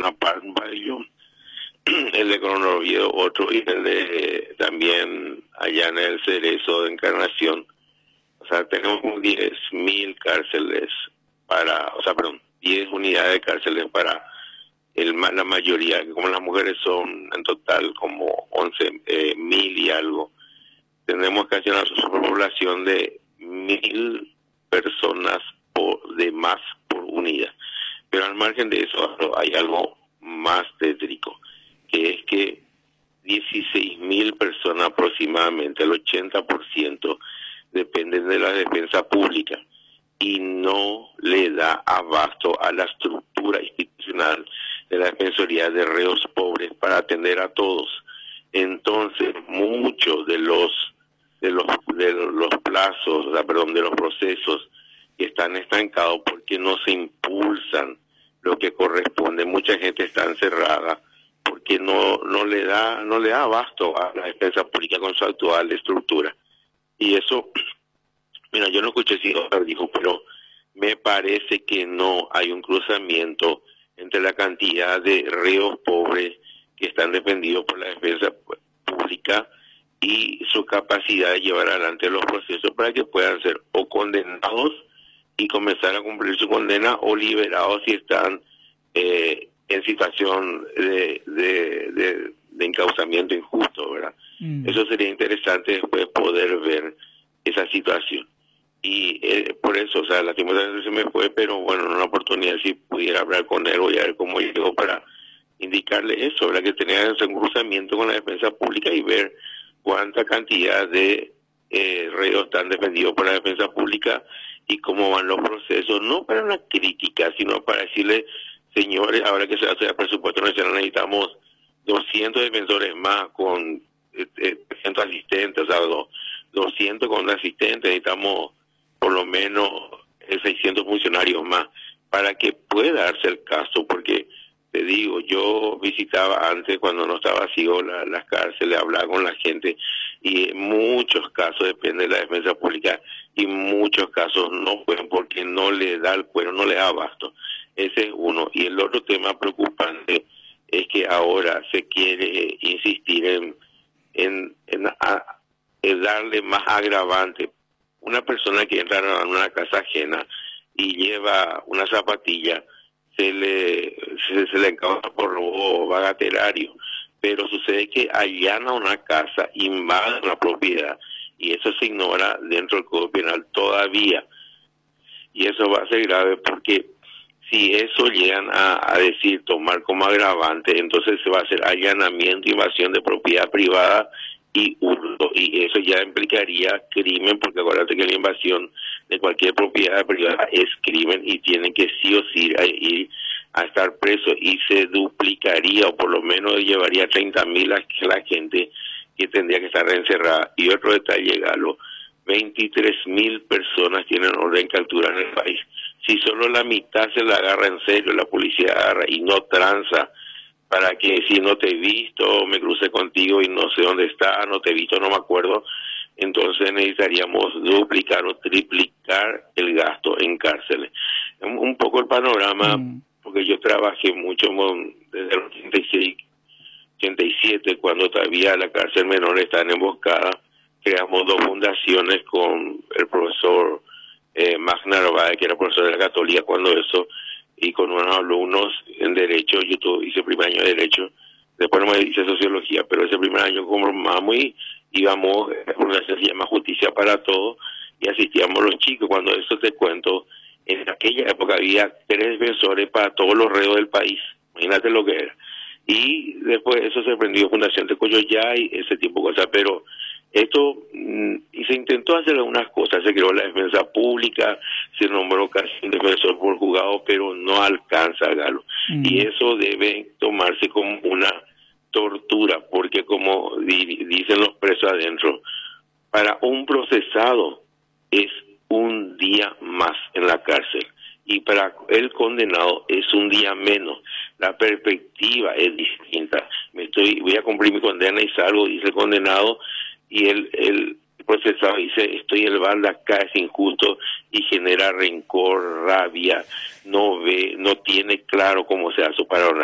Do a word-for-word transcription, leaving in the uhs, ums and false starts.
una parte, un pabellón, el de Coronel Oviedo otro, y el de también allá en el Cerezo de Encarnación. O sea, tenemos como diez mil cárceles para, o sea, perdón, diez unidades de cárceles para el, la mayoría, que como las mujeres son en total como once mil y algo, tenemos casi una superpoblación de mil personas por, de más por unidad. Pero al margen de eso hay algo más tétrico, que es que dieciséis mil personas aproximadamente, el ochenta por ciento, dependen de la defensa pública y no le da abasto a la estructura institucional de la Defensoría de Reos Pobres para atender a todos. Entonces, muchos de los de los de los plazos, la, perdón, de los procesos que están estancados porque no se impulsan lo que corresponde. Mucha gente está encerrada porque no no le da no le da abasto a la defensa pública con su actual estructura. Y eso, mira, yo no escuché si Oscar dijo, pero me parece que no hay un cruzamiento entre la cantidad de reos pobres que están defendidos por la defensa pública y su capacidad de llevar adelante los procesos para que puedan ser o condenados y comenzar a cumplir su condena, o liberados si están eh, en situación de, de, de, de encauzamiento injusto, ¿verdad? Mm. Eso sería interesante después poder ver esa situación. Y eh, por eso, o sea, lastimosamente se me fue, pero bueno, en una oportunidad si pudiera hablar con él, voy a ver cómo llegó para indicarle eso, ¿verdad? Que tenía ese cruzamiento con la defensa pública y ver cuánta cantidad de eh, reos están defendidos por la defensa pública y cómo van los procesos, no para una crítica, sino para decirle, señores, ahora que se hace el presupuesto nacional necesitamos doscientos defensores más con eh, trescientos asistentes, o sea, doscientos con un asistente, necesitamos por lo menos seiscientos funcionarios más para que pueda darse el caso, porque te digo, yo visitaba antes cuando no estaba vacío la, las cárceles, hablaba con la gente y en muchos casos depende de la defensa pública y muchos casos no pueden porque no le da el cuero, no le da abasto. Ese es uno. Y el otro tema preocupante es que ahora se quiere insistir en, en, en, a, en darle más agravante. Una persona que entra a una casa ajena y lleva una zapatilla, se le se, se le encausa por robo bagatelario, pero sucede que allana una casa, invade una propiedad, y eso se ignora dentro del Código Penal todavía, y eso va a ser grave porque si eso llegan a, a decir, tomar como agravante, entonces se va a hacer allanamiento, invasión de propiedad privada y hurto, y eso ya implicaría crimen, porque acuérdate que la invasión de cualquier propiedad privada es crimen y tienen que sí o sí ir a estar preso, y se duplicaría o por lo menos llevaría treinta mil a la gente que tendría que estar encerrada. Y otro detalle, Galo, veintitrés mil personas tienen orden de captura en el país. Si solo la mitad se la agarra en serio, la policía agarra y no tranza, para que si no te he visto, me crucé contigo y no sé dónde está, no te he visto, no me acuerdo, entonces necesitaríamos duplicar o triplicar el gasto en cárceles. Un, un poco el panorama, mm. porque yo trabajé mucho desde el ochenta y seis, ochenta y siete, cuando todavía la cárcel menor estaba en emboscada, creamos dos fundaciones con el profesor eh, Magna Narváez, que era profesor de la Católica cuando eso, y con unos alumnos en Derecho. Yo tuve, hice primer año de Derecho, después no me hice Sociología, pero ese primer año compramos y íbamos, la fundación se llama Justicia para Todos, y asistíamos los chicos. Cuando eso te cuento, en aquella época había tres defensores para todos los reos del país, imagínate lo que era. Y después eso se prendió Fundación de Coyoyá y ese tipo de cosas, pero esto, y se intentó hacer algunas cosas, se creó la defensa pública, se nombró casi un defensor por juzgado, pero no alcanza, Galo. Mm. Y eso debe tomarse como una tortura, porque como di, dicen los presos adentro, para un procesado es un día más en la cárcel, y para el condenado es un día menos. La perspectiva es distinta. Me estoy, voy a cumplir mi condena y salgo, dice el condenado, y el, el procesado dice, estoy en el bando acá, es injusto, y genera rencor, rabia, no ve, no tiene claro cómo se hace para